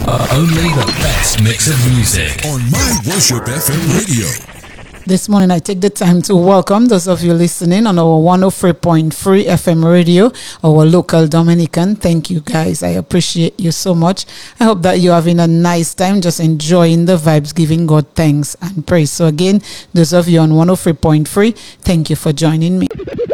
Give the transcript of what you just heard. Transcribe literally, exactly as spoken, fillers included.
Only the best mix of music on My Worship F M Radio. This morning, I take the time to welcome those of you listening on our one oh three point three F M radio, our local Dominican. Thank you, guys. I appreciate you so much. I hope that you're having a nice time, just enjoying the vibes, giving God thanks and praise. So again, those of you on one oh three point three, thank you for joining me.